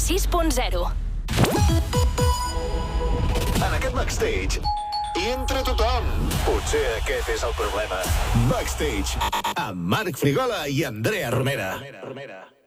96.0. En aquest Backstage hi entra tothom. Potser aquest és el problema. Backstage, amb Marc Frigola i Andrea Romera.